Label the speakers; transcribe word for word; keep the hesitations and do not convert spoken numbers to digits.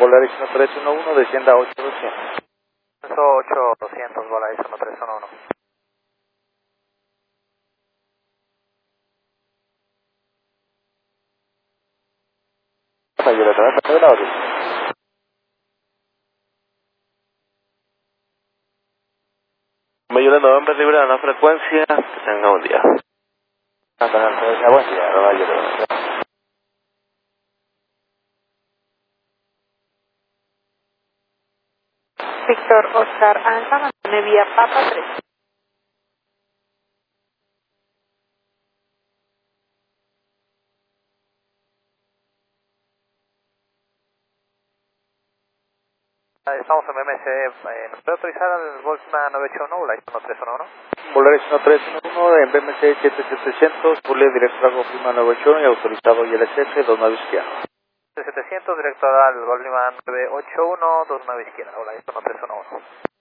Speaker 1: Volaris uno tres uno uno, descienda ocho doscientos.
Speaker 2: ocho doscientos, Volaris uno tres uno uno.
Speaker 1: Violeta, de la orden.
Speaker 3: Mayor November libre a la frecuencia, que tenga un día.
Speaker 1: Buen día, Nueva York.
Speaker 4: Víctor Oscar Alfa, mantiene vía Papa tres.
Speaker 2: Estamos en B M C, eh, ¿nos puede autorizar el Volkswagen nueve ocho uno, Volaris uno tres uno uno?
Speaker 1: Volaris uno tres uno uno en B M C siete siete cero cero, Pule directo al Clima nueve ocho uno y autorizado I L S S dos nueve izquierda.
Speaker 2: setecientos, directo al Volkswagen nueve ocho uno, dos nueve izquierda, Volaris uno tres uno uno.